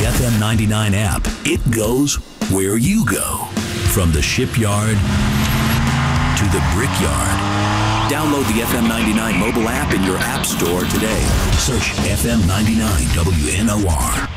the FM 99 app. It goes where you go. From the shipyard to the brickyard. Download the FM 99 mobile app in your app store today. Search FM 99 WNOR.